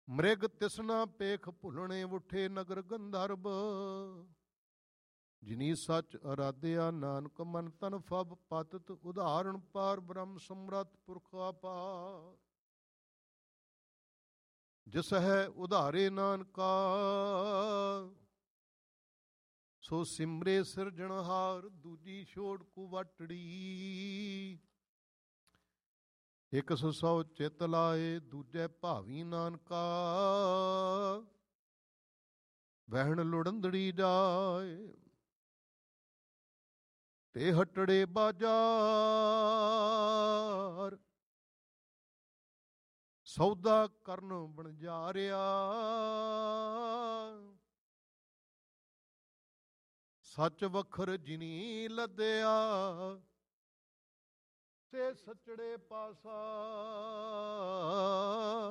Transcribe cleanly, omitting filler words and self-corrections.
ਮ੍ਰਿਗ ਤਿਸਨਾ ਪੇਖ ਭੁੱਲਣੇ ਉਠੇ ਨਗਰ ਗੰਧਰਵ। ਜਿਨੀ ਸੱਚ ਅਰਾਧਿਆ ਨਾਨਕ ਮਨ ਤਨ ਫਬ ਪਤਿਤ ਉਦਾਹਰਣ ਪਾਰ ਬ੍ਰਹਮ ਸਮਰੱਥ ਪੁਰਖ ਅਪਾਰ। ਜਿਸ ਹੈ ਉਧਾਰੇ ਨਾਨਕਾ ਸੋ ਸਿਮਰੇ ਸਿਰਜਣਹਾਰ। ਦੂਜੀ ਛੋੜ ਕੁਵਟੜੀ ਇਕ ਸੌ ਸੌ ਚਿਤ ਲਾਏ। ਦੂਜੇ ਭਾਵੀ ਨਾਨਕਾ ਵਹਿਣ ਲੁੜੰਦੜੀ ਜਾਏ। ਤੇ ਹਟੜੇ ਬਾਜ਼ਾਰ ਸੌਦਾ ਕਰਨ ਬਣਜਾਰਿਆ। ਸੱਚ ਵਖਰ ਜਿਨੀ ਲੱਦਿਆ ਤੇ ਸੱਚੜੇ ਪਾਸਾ।